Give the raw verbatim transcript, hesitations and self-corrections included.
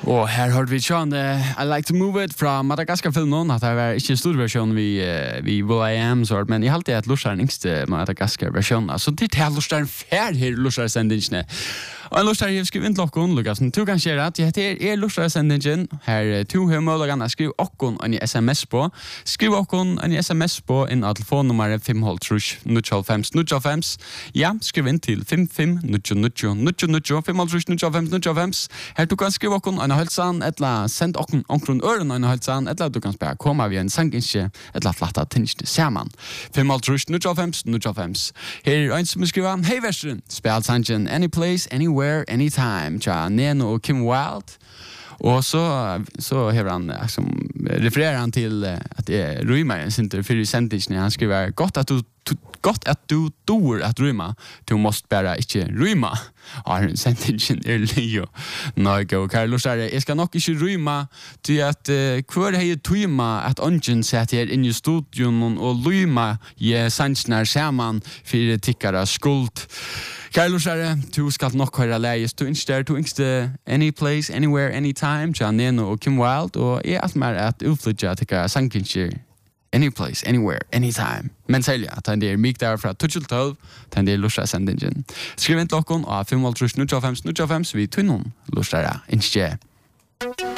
Og her hørte vi Sean, uh, I Like to Move It fra Madagaskar-filmen, at det var ikke studieversjonen vi, uh, vi Will I Am, så, men jeg halte at Lussar den yngste Madagaskar-versjonen, så det er Lussar fær her Lussar-sendingene. Og en Lussar har skrevet inn til okken, Lukas, du kan skjere at det er Lussar-sendingen, her to har mulighetene skriv okken en sms på, skriv okken en sms på inn av telefonnummeret fem null tre null fem null fem, ja, skriv inn til fem fem null null null null fem null tre null fem null fem, her du kan skrive okken en hølsan, etla send okken omkron øren en hølsan, etla du kan spela koma vi en sanginskje, etla flatta tinnskje saman. fem null tre null fem null fem. Her er en som skriver, hei versen, spel sangen Any Place, Anywhere, Anytime, tja Neno og Kim Wilde. Og så, så hever han, liksom, refererer han til at det er rymaren sinter fyrir sendisene. Han skriver, godt at du, du, godt at du dår at ryma, du måst bare ikke ryma. Og sendisene er lio. Nøyga, og kære Lussare, jeg skal nok ikke ryma til at uh, hver hei tøyma at ongen sett her inn i studion og lyma je sandsnar saman fyrir tikkara skuld. Kære Lussare, du skal nok høre leis. Du innster, du innster Any Place, Anywhere, Anytime, tja Neno og Kim Wilde, og jeg er mer at utflytja tikkara sanginskjer Any Place, Anywhere, Anytime. Men selja, at han er myk der fra tolv tolv, at er Lussare-sendingen. Skriv inn til okken, og fem null tre null fem null fem, vi tunnon Lussare innskjer.